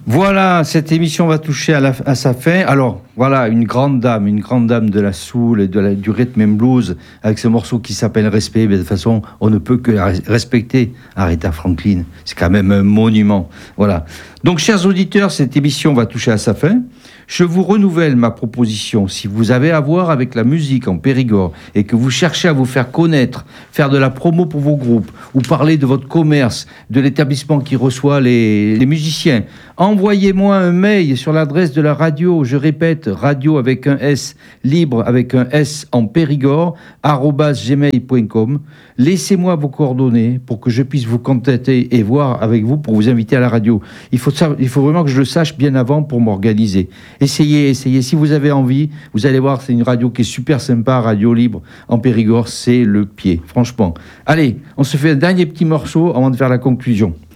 Voilà, cette émission va toucher à sa fin. Alors, voilà, une grande dame de la soul et du rhythm and blues, avec ce morceau qui s'appelle Respect. Mais de toute façon, on ne peut que respecter Aretha Franklin. C'est quand même un monument. Voilà. Donc, chers auditeurs, cette émission va toucher à sa fin. Je vous renouvelle ma proposition. Si vous avez à voir avec la musique en Périgord et que vous cherchez à vous faire connaître, faire de la promo pour vos groupes ou parler de votre commerce, de l'établissement qui reçoit les musiciens, envoyez-moi un mail sur l'adresse de la radio. Je répète, radio avec un S, libre avec un S en Périgord, @gmail.com. Laissez-moi vos coordonnées pour que je puisse vous contacter et voir avec vous pour vous inviter à la radio. Il faut vraiment que je le sache bien avant pour m'organiser. Essayez. Si vous avez envie, vous allez voir, c'est une radio qui est super sympa, Radio Libre en Périgord, c'est le pied, franchement. Allez, on se fait un dernier petit morceau avant de faire la conclusion.